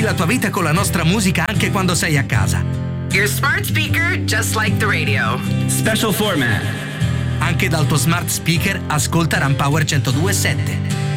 la tua vita con la nostra musica anche quando sei a casa. Your smart speaker, just like the radio. Special format. Anche dal tuo smart speaker ascolta Rampower 102.7.